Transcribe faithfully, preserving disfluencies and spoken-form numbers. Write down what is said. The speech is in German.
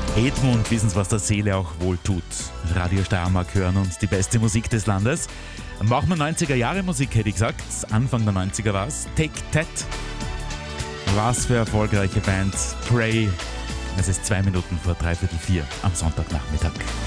Edmund, wissen Sie, was der Seele auch wohl tut. Radio Steiermark hören und die beste Musik des Landes. Machen wir neunziger Jahre Musik, hätte ich gesagt. Anfang der neunziger war es. Take That. Was für erfolgreiche Band. Pray. Es ist zwei Minuten vor dreiviertel vier am Sonntagnachmittag.